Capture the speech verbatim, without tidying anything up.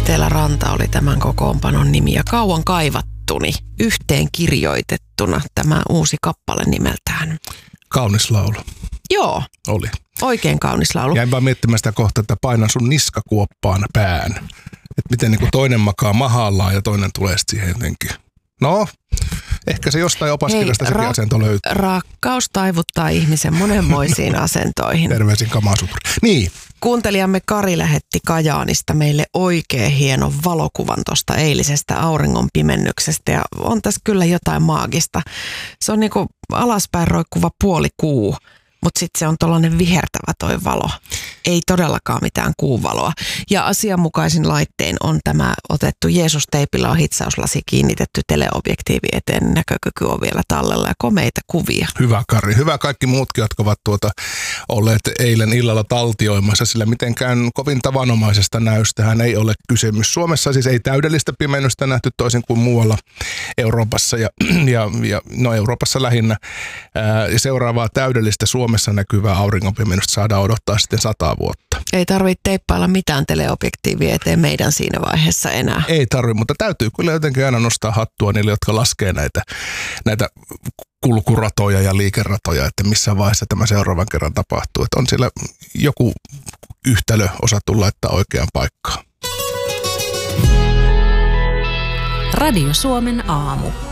Eteläranta oli tämän kokoonpanon nimi ja kauan kaivattuni, yhteen kirjoitettuna tämä uusi kappale nimeltään. Kaunis laulu. Joo. Oli. Oikein kaunis laulu. Jäin vaan miettimään sitä kohtaa, että painan sun niskakuoppaan pään. Että miten niin kuin toinen makaa mahallaan ja toinen tulee sitten siihen jotenkin. No, ehkä se jostain opaskirjasta sekin ra- asento löytyy. Rakkaus taivuttaa ihmisen monenmoisiin asentoihin. Terveisin Kamasuturi. Niin. Kuuntelijamme Kari lähetti Kajaanista meille oikein hienon valokuvan tuosta eilisestä auringon pimennyksestä ja on tässä kyllä jotain maagista. Se on niinku alaspäin roikkuva puoli kuu, mutta sitten se on tollainen vihertävä toi valo. Ei todellakaan mitään kuuvaloa. Ja asianmukaisin laittein on tämä otettu Jeesus-teipillä on hitsauslasi kiinnitetty teleobjektiivi eteen. Näkökyky on vielä tallella ja komeita kuvia. Hyvä Kari. Hyvä kaikki muutkin, jotka ovat tuota olleet eilen illalla taltioimassa, sillä mitenkään kovin tavanomaisesta näystähän ei ole kysymys. Suomessa siis ei täydellistä pimennystä nähty toisin kuin muualla Euroopassa ja, ja, ja no Euroopassa lähinnä. Ää, seuraavaa täydellistä Suomessa näkyvää auringonpimennystä saadaan odottaa sitten sata vuotta. Ei tarvitse teippailla mitään teleobjektiivia eteen meidän siinä vaiheessa enää. Ei tarvitse, mutta täytyy kyllä jotenkin aina nostaa hattua niille, jotka laskee näitä, näitä kulkuratoja ja liikeratoja, että missä vaiheessa tämä seuraavan kerran tapahtuu. Että on siellä joku yhtälö osattu laittaa oikeaan paikkaan. Radio Suomen aamu.